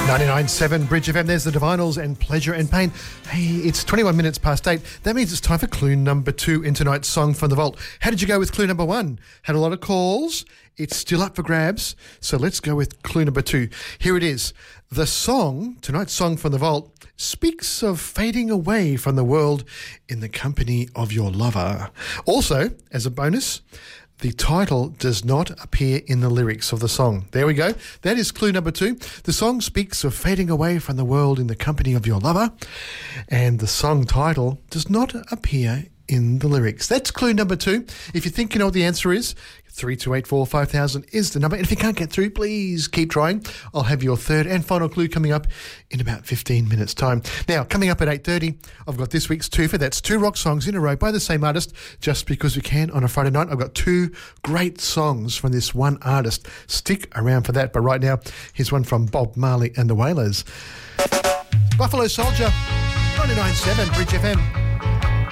99.7 Bridge FM, there's the Divinals and Pleasure and Pain. Hey, it's 21 minutes past 8. That means it's time for clue number 2 in tonight's Song from the Vault. How did you go with clue number 1? Had a lot of calls. It's still up for grabs. So let's go with clue number 2. Here it is. The song, tonight's Song from the Vault, speaks of fading away from the world in the company of your lover. Also, as a bonus, the title does not appear in the lyrics of the song. There we go. That is clue number 2. The song speaks of fading away from the world in the company of your lover, and the song title does not appear in the lyrics. That's clue number 2. If you think you know what the answer is, 3284 5000 is the number. And if you can't get through, please keep trying. I'll have your third and final clue coming up in about 15 minutes' time. Now, coming up at 8:30, I've got this week's twofer. That's 2 rock songs in a row by the same artist, just because we can on a Friday night. I've got 2 great songs from this one artist. Stick around for that. But right now, here's one from Bob Marley and the Wailers. Buffalo Soldier, 99.7 Bridge FM.